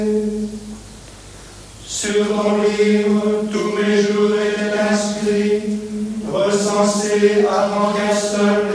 Sur ton livre, tous mes jours étaient inscrits, recensés avant qu'un seul